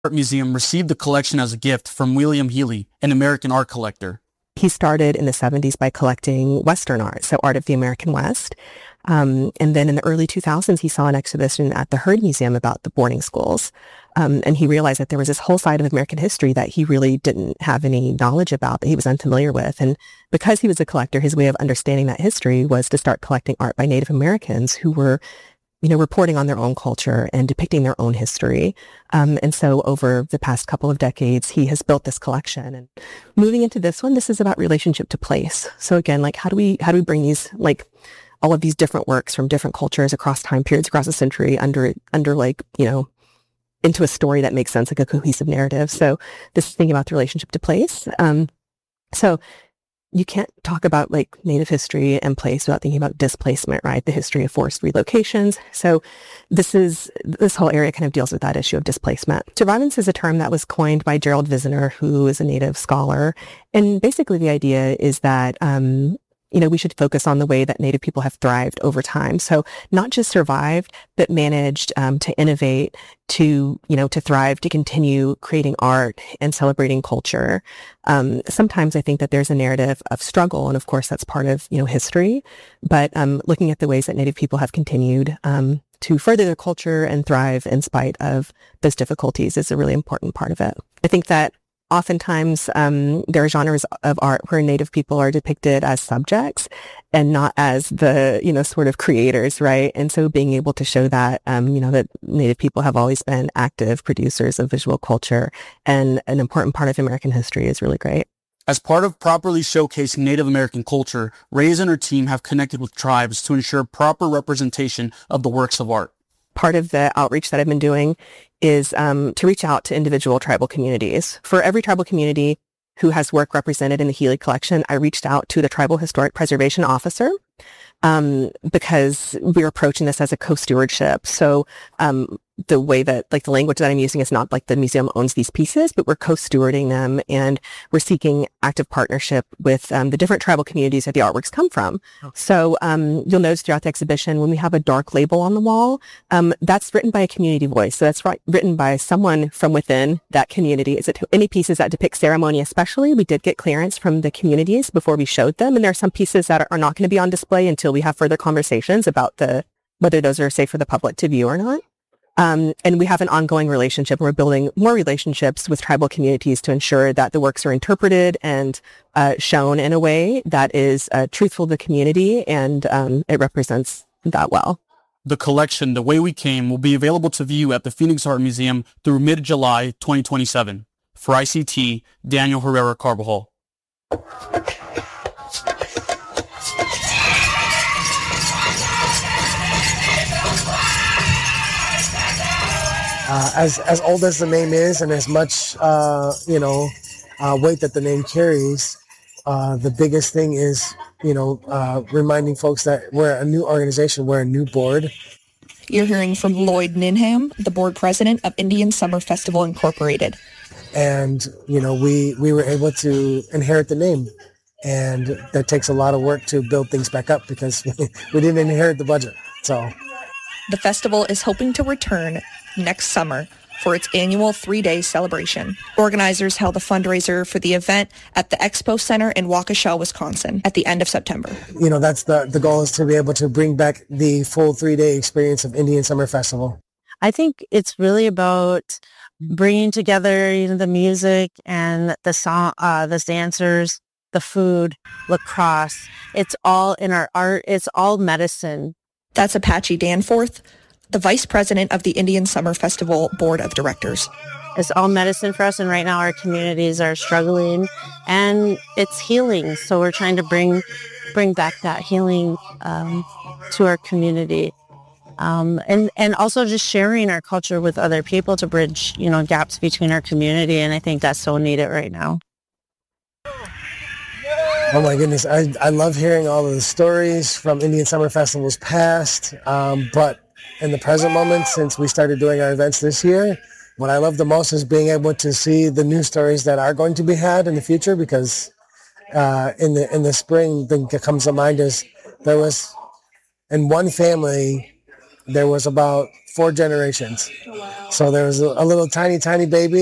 Art Museum received the collection as a gift from William Healy, an American art collector. He started in the 70s by collecting Western art, so art of the American West. And then in the early 2000s, he saw an exhibition at the Heard Museum about the boarding schools. And he realized that there was this whole side of American history that he really didn't have any knowledge about, that he was unfamiliar with. And because he was a collector, his way of understanding that history was to start collecting art by Native Americans who were, reporting on their own culture and depicting their own history. And so over the past couple of decades, he has built this collection. And moving into this one, this is about relationship to place. So again, how do we bring these, all of these different works from different cultures across time periods, across a century under into a story that makes sense, like a cohesive narrative. So this is thinking about the relationship to place. So you can't talk about Native history and place without thinking about displacement, right? The history of forced relocations. So this whole area kind of deals with that issue of displacement. Survivance is a term that was coined by Gerald Visner, who is a Native scholar. And basically the idea is that, we should focus on the way that Native people have thrived over time. So not just survived, but managed to innovate, to thrive, to continue creating art and celebrating culture. Sometimes I think that there's a narrative of struggle, and of course that's part of history. But looking at the ways that Native people have continued to further their culture and thrive in spite of those difficulties is a really important part of it. I think that oftentimes, there are genres of art where Native people are depicted as subjects and not as the, sort of creators, right? And so being able to show that, that Native people have always been active producers of visual culture and an important part of American history is really great. As part of properly showcasing Native American culture, Reyes and her team have connected with tribes to ensure proper representation of the works of art. Part of the outreach that I've been doing is to reach out to individual tribal communities. For every tribal community who has work represented in the Healy collection, I reached out to the Tribal Historic Preservation Officer because we're approaching this as a co-stewardship. So the way that, the language that I'm using is not the museum owns these pieces, but we're co-stewarding them, and we're seeking active partnership with the different tribal communities that the artworks come from. Okay. So you'll notice throughout the exhibition, when we have a dark label on the wall, that's written by a community voice. So that's written by someone from within that community. Is it any pieces that depict ceremony especially? We did get clearance from the communities before we showed them, and there are some pieces that are not going to be on display until we have further conversations about whether those are safe for the public to view or not. And we have an ongoing relationship. We're building more relationships with tribal communities to ensure that the works are interpreted and shown in a way that is truthful to the community, and it represents that well. The collection, The Way We Came, will be available to view at the Phoenix Art Museum through mid-July 2027. For ICT, Daniel Herrera Carbajal. As old as the name is, and as much weight that the name carries, the biggest thing is reminding folks that we're a new organization, we're a new board. You're hearing from Lloyd Ninham, the board president of Indian Summer Festival Incorporated. And we were able to inherit the name, and that takes a lot of work to build things back up because we didn't inherit the budget. So the festival is hoping to return next summer for its annual 3-day celebration. Organizers held a fundraiser for the event at the Expo Center in Waukesha, Wisconsin at the end of September. That's the goal, is to be able to bring back the full 3-day experience of Indian Summer Festival. I think it's really about bringing together the music and the song, the dancers, the food, lacrosse. It's all in our art. It's all medicine. That's Apache Danforth, the vice president of the Indian Summer Festival Board of Directors. It's all medicine for us, and right now our communities are struggling, and it's healing. So we're trying to bring back that healing to our community, and also just sharing our culture with other people to bridge gaps between our community. And I think that's so needed right now. Oh my goodness, I love hearing all of the stories from Indian Summer Festivals past, but in the present moment, since we started doing our events this year, what I love the most is being able to see the new stories that are going to be had in the future, because in the spring, the thing that comes to mind is there was, in one family, there was about 4 generations. So there was a little tiny baby